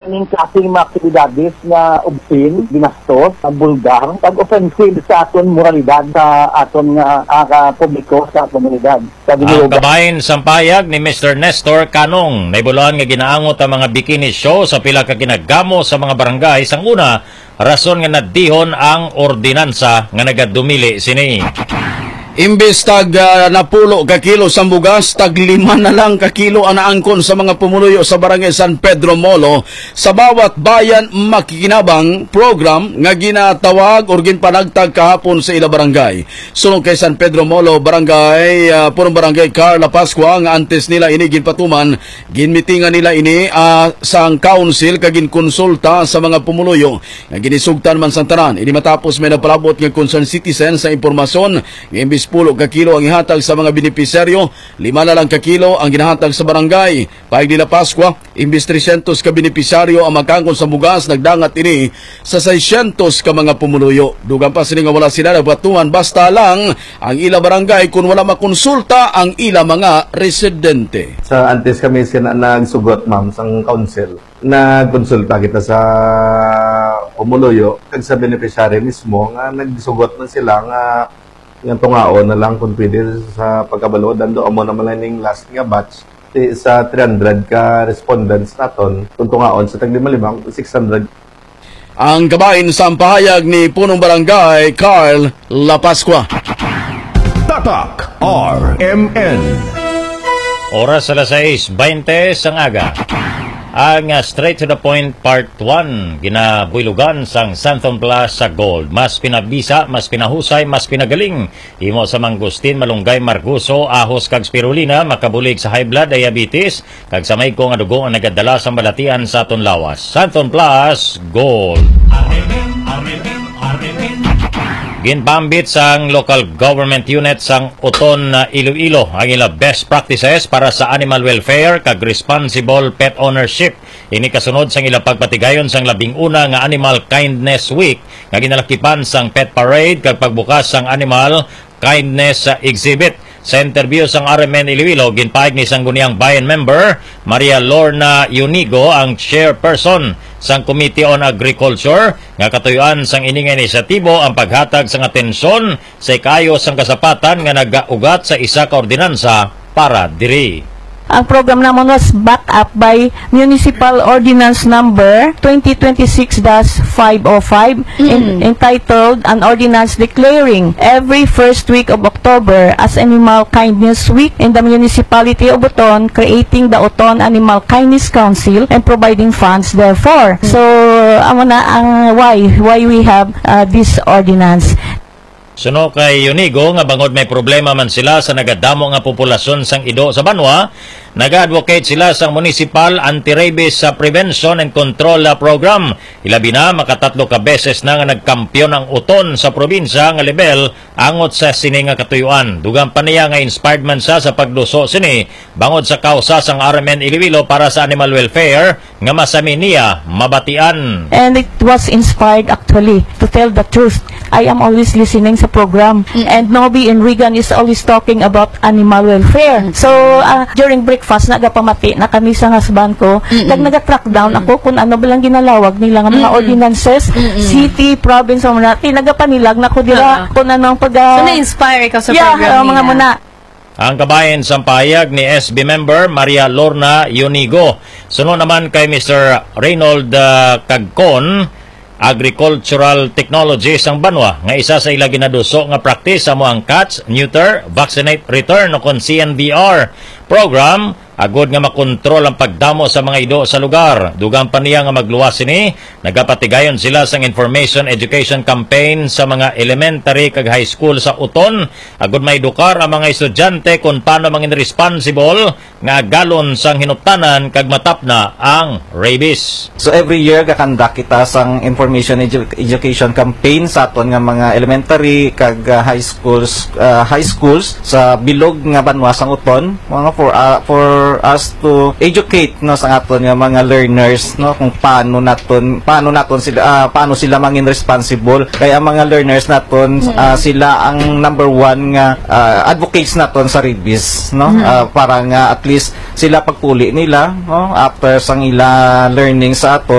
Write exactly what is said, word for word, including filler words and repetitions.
ning klaseng mga aktibidades na obscene, ginastos, bulgar, pag-offensive sa aton moralidad sa aton nga uh, publiko sa komunidad. Sa ang kabahin sampayag ni Mister Nestor Canong, naibuluhan nga ginaangot ang mga bikini show sa pila ka ginagamo sa mga barangay. Sang una, rason nga nadihon ang ordinansa nga nagadumili sini. Imbes tag uh, napulo ka kilo sa bugas, tag lima na lang ka kilo ang naangkon sa mga pumuluyo sa barangay San Pedro Molo sa bawat bayan makikinabang program nga ginatawag or ginpanagtag kahapon sa ila barangay. Sunod kay San Pedro Molo, barangay, uh, purong barangay Carla Pascua, nga antes nila ini ginpatuman, ginmitingan nila ini uh, sa council kagin konsulta sa mga pumuluyo nga ginisugtan man sa tanan. Ini matapos may napalabot nga concerned citizen sa impormasyon nga imbis pulo ka kilo ang ihatag sa mga benepisyaryo, lima na lang ka kilo ang ginahatag sa barangay. Paig nila Pascua, imbis tresyentos ka benepisyaryo ang magkangkon sa bugas, nagdangat ini sa seisyentos ka mga pumuluyo. Dugang pa sila nga wala sila nabatuan, basta lang ang ila barangay kung wala makonsulta ang ila mga residente. Sa antes kami sina nagsugot, ma'am, sang council, nagkonsulta kita sa pumuluyo kag sa benepisyaryo mismo nga nagsugot man sila nga nga tungaon na lang kung pwede sa pagkabalo. Dando mo naman lang last nga batch sa three hundred ka respondents naton kung tungaon sa taglimalimang six hundred. Ang kabahin sa pahayag ni punong barangay Carl La Pascua. Tatak R M N. Oras alas sais beinte sang aga. Ang uh, Straight to the Point Part one, ginabuylugan sang Santon Plus sa Gold. Mas pinabisa, mas pinahusay, mas pinagaling. Imo sa Mangustin, Malunggay, Marguso, Ahos, kag Spirulina, makabulig sa high blood, diabetes, kag sa may kong adugo ang nagadala sa balatian sa aton lawas. Santon Plus Gold. Ginpambit sang local government unit sang Uton na Iloilo ang ila best practices para sa animal welfare kag responsible pet ownership. Ini kasunod sang ila pagpatigayon sang labing una nga Animal Kindness Week nga ginalakipan sang pet parade kag pagbukas sang Animal Kindness Exhibit. Sa interview sang R M N Iloilo, ginpaig ni sangguniang bayan member Maria Lorna Unigo, ang chairperson sang Committee on Agriculture, nga katuyuan sang ining inisyatibo ang paghatag sang atensyon sa ikayo sang kasapatan nga nagaugat sa isa ka ordinansa para diri. Ang program naman was backed up by Municipal Ordinance Number twenty twenty-six dash five oh five, mm-hmm. entitled An Ordinance Declaring every first week of October as Animal Kindness Week in the Municipality of Uton, creating the Uton Animal Kindness Council and providing funds therefore. Mm-hmm. So, amo na ang why why we have uh, this ordinance. Suno kay Unigo nga bangod may problema man sila sa nagadamo nga populasyon sang Ido sa Banwa, nag-advocate sila sa Municipal Anti-Rabies sa Prevention and Control Program. Ilabi na makatatlo ka beses na nga nagkampiyon ang Uton sa probinsya nga level angot sa sini nga katuyuan. Dugang pa niya nga inspired man sa sa pagduso sini bangod sa kausa sang R M N Iloilo para sa animal welfare nga masami niya mabatian. And it was inspired actually, to tell the truth. I am always listening sa program, mm. and Nobby and Regan is always talking about animal welfare. Mm. So uh, during breakfast nagapamati na kami sa husband ko, mm-mm. nag naga-track down mm-mm. ako kung ano ba lang ginalawag nila nga mga mm-mm. ordinances, mm-mm. city, province, o mga nagapanilag na ko dira uh-huh. kung anong pag uh, so na-inspire ka sa yeah, program uh, mga muna. Ang kabayan sa payag ni S B member Maria Lorna Unigo. Sunod naman kay Mister Reynold uh, Cagcon, Agricultural Technologies ang Banwa, nga isa sa ila ginaduso nga practice amo ang catch, neuter, vaccinate, return o kon C N V R program agod nga makontrol ang pagdamo sa mga ido sa lugar. Dugang pa niya nga magluwas ini, nagapatigayon sila sang information education campaign sa mga elementary kag high school sa Uton agod maedukar ang mga estudyante kung paano mangin responsible nga galon sang hinuptanan kag matapna ang rabies. So every year gakandak kita sang information edu education campaign sa aton nga mga elementary kag uh, high schools uh, high schools sa bilog nga banwa sang Uton, mga for uh, for us to educate no sa aton nga mga learners no kung paano naton paano naton sila uh, paano sila mangin responsible. Kaya ang mga learners naton uh, sila ang number one nga uh, advocates naton sa rabies no uh, para nga at least sila pagpuli nila no after sang ila learning sa aton